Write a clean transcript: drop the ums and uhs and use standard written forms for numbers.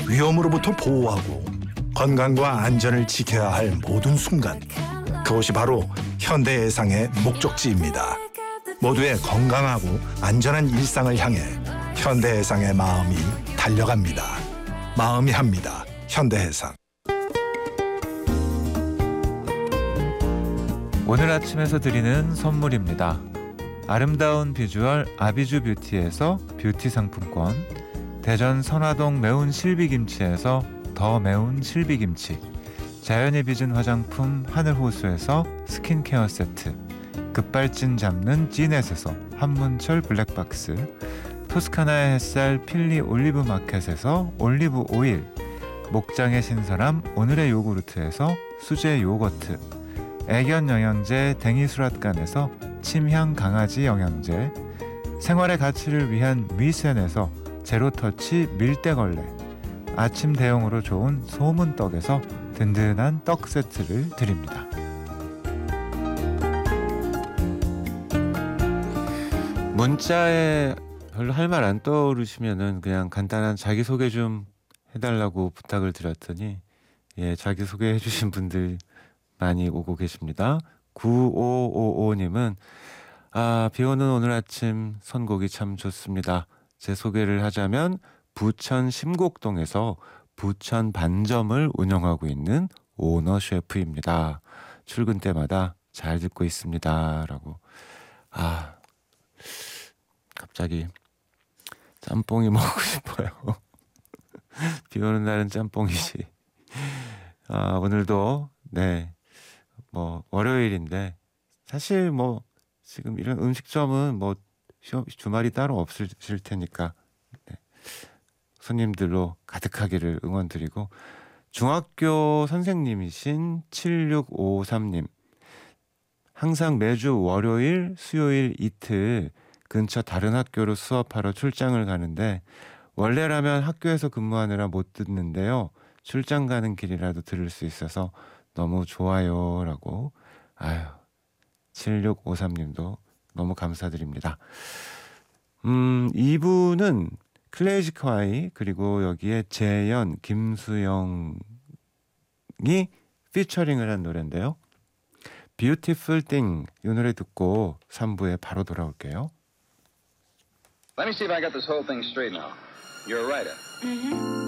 위험으로부터 보호하고 건강과 안전을 지켜야 할 모든 순간, 그것이 바로 현대해상의 목적지입니다. 모두의 건강하고 안전한 일상을 향해 현대해상의 마음이 달려갑니다. 마음이 합니다. 현대해상. 오늘 아침에서 드리는 선물입니다. 아름다운 비주얼 아비주 뷰티에서 뷰티 상품권, 대전 선화동 매운 실비김치에서 더 매운 실비김치, 자연이 빚은 화장품 하늘호수에서 스킨케어 세트, 급발진 잡는 찌넷에서 한문철 블랙박스, 토스카나의 햇살 필리 올리브 마켓에서 올리브 오일, 목장의 신선함 오늘의 요구르트에서 수제 요거트, 애견 영양제 댕이수랏간에서 침향 강아지 영양제, 생활의 가치를 위한 위센에서 제로터치 밀대걸레, 아침 대용으로 좋은 소문떡에서 든든한 떡 세트를 드립니다. 문자에 별로 할 말 안 떠오르시면은 그냥 간단한 자기소개 좀 해달라고 부탁을 드렸더니 자기소개 해주신 분들 많이 오고 계십니다. 9555님은 비오는 오늘 아침 선곡이 참 좋습니다. 제 소개를 하자면 부천 심곡동에서 부천 반점을 운영하고 있는 오너 셰프입니다. 출근 때마다 잘 듣고 있습니다. 라고. 갑자기 짬뽕이 먹고 싶어요. 비 오는 날은 짬뽕이지. 오늘도 월요일인데 사실 지금 이런 음식점은 주말이 따로 없을 테니까 손님들로 가득하기를 응원드리고, 중학교 선생님이신 7653님, 항상 매주 월요일, 수요일 이틀 근처 다른 학교로 수업하러 출장을 가는데 원래라면 학교에서 근무하느라 못 듣는데요. 출장 가는 길이라도 들을 수 있어서 너무 좋아요. 라고. 7653님도 너무 감사드립니다. 이분은 클래식화이 그리고 여기에 재현, 김수영이 피처링을 한 노래인데요. Beautiful Thing, 이 노래 듣고 3부에 바로 돌아올게요. Let me see if I got this whole thing straight now. You're a writer.